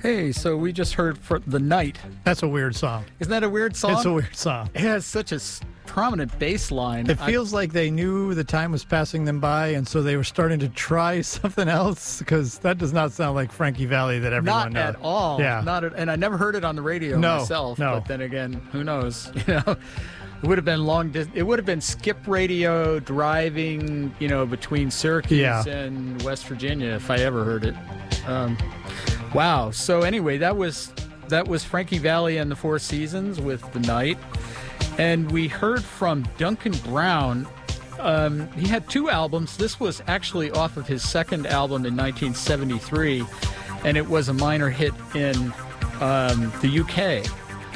Hey, so we just heard for The Night. That's a weird song. Isn't that a weird song? It's a weird song. It has such a prominent bass line. It feels like they knew the time was passing them by, and so they were starting to try something else, because that does not sound like Frankie Valli that everyone knows. Not at all. Yeah. And I never heard it on the radio myself. No. But then again, who knows? It would have been it would have been skip radio driving, between Syracuse and West Virginia if I ever heard it. Wow. So anyway, that was Frankie Valli and the Four Seasons with The Night. And we heard from Duncan Brown. He had two albums. This was actually off of his second album in 1973, and it was a minor hit in the UK.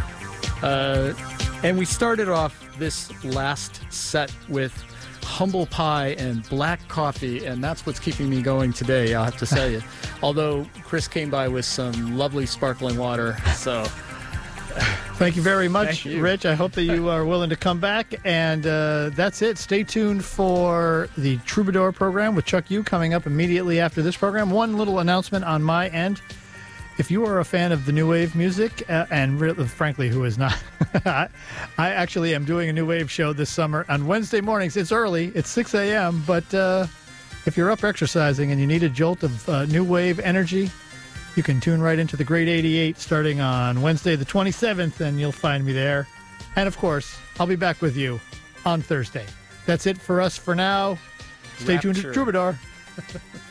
And we started off this last set with Humble Pie and Black Coffee, and that's what's keeping me going today, I'll have to tell you. Although Chris came by with some lovely sparkling water, so... Thank you very much, you. Rich. I hope that you are willing to come back. And that's it. Stay tuned for the Troubadour program with Chuck Yu coming up immediately after this program. One little announcement on my end. If you are a fan of the new wave music, and frankly, who is not, I actually am doing a new wave show this summer on Wednesday mornings. It's early. It's 6 a.m. But if you're up exercising and you need a jolt of new wave energy, you can tune right into the Great 88 starting on Wednesday the 27th, and you'll find me there. And, of course, I'll be back with you on Thursday. That's it for us for now. Stay tuned to Troubadour.